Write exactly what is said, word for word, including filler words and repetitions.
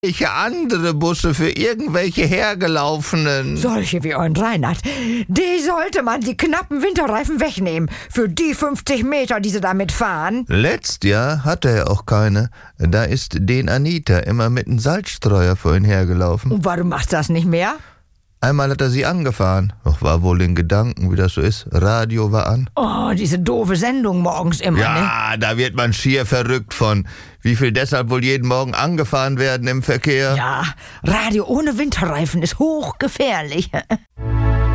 Ich andere Busse für irgendwelche Hergelaufenen. Solche wie euren Reinhard, die sollte man die knappen Winterreifen wegnehmen. Für die fünfzig Meter, die sie damit fahren. Letzt Jahr hatte er auch keine. Da ist den Anita immer mit einem Salzstreuer vorhin hergelaufen. Und warum machst du das nicht mehr? Einmal hat er sie angefahren. Doch war wohl in Gedanken, wie das so ist. Radio war an. Oh, diese doofe Sendung morgens immer, ja, ne? Ja, da wird man schier verrückt von. Wie viel deshalb wohl jeden Morgen angefahren werden im Verkehr? Ja, Radio ohne Winterreifen ist hochgefährlich.